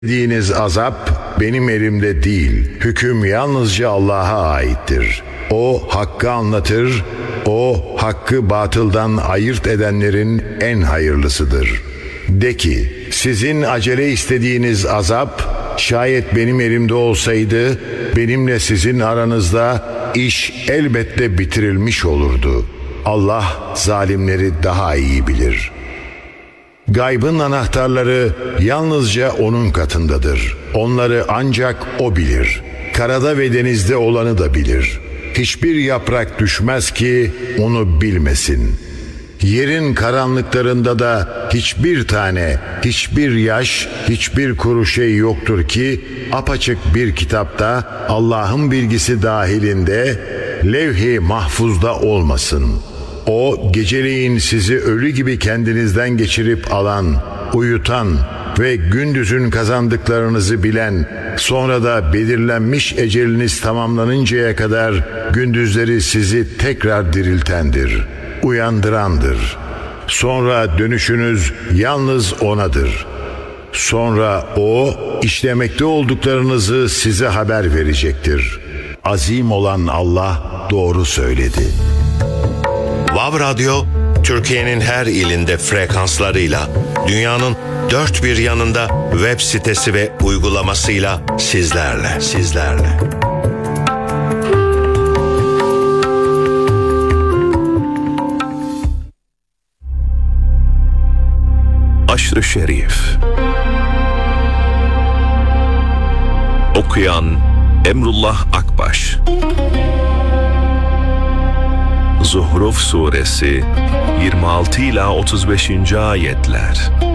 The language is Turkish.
Dediğiniz azap benim elimde değil. Hüküm yalnızca Allah'a aittir. O hakkı anlatır, o hakkı batıldan ayırt edenlerin en hayırlısıdır. De ki, sizin acele istediğiniz azap, şayet benim elimde olsaydı, benimle sizin aranızda iş elbette bitirilmiş olurdu. Allah zalimleri daha iyi bilir. Gaybın anahtarları yalnızca onun katındadır. Onları ancak o bilir. Karada ve denizde olanı da bilir. Hiçbir yaprak düşmez ki onu bilmesin. Yerin karanlıklarında da hiçbir tane, hiçbir yaş, hiçbir kuru şey yoktur ki apaçık bir kitapta Allah'ın bilgisi dahilinde levh-i mahfuzda olmasın. O geceleyin sizi ölü gibi kendinizden geçirip alan, uyutan ve gündüzün kazandıklarınızı bilen, sonra da belirlenmiş eceliniz tamamlanıncaya kadar gündüzleri sizi tekrar diriltendir, uyandırandır. Sonra dönüşünüz yalnız O'nadır. Sonra O işlemekte olduklarınızı size haber verecektir. Azim olan Allah doğru söyledi. Vav Radyo, Türkiye'nin her ilinde frekanslarıyla, dünyanın dört bir yanında web sitesi ve uygulamasıyla sizlerle. Aşr-ı Şerif. Okuyan Emrullah Akbaş. Zuhruf Suresi 26 ila 35. ayetler.